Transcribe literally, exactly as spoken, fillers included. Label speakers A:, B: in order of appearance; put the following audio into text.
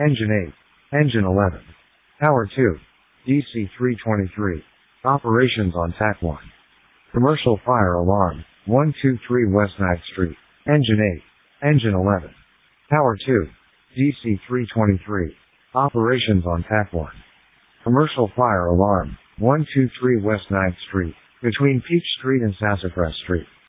A: Engine eight. Engine eleven. Tower two. D C three twenty-three. Operations on T A C one. Commercial fire alarm, one two three West Ninth Street. Engine eight. Engine eleven. Tower two. D C three twenty-three. Operations on T A C one. Commercial fire alarm, one two three West Ninth Street, between Peach Street and Sassafras Street.